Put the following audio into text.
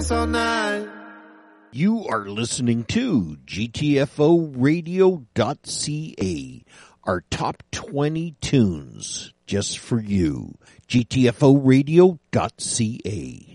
dance all night. You are listening to GTFOradio.ca, our top 20 tunes just for you. GTFOradio.ca.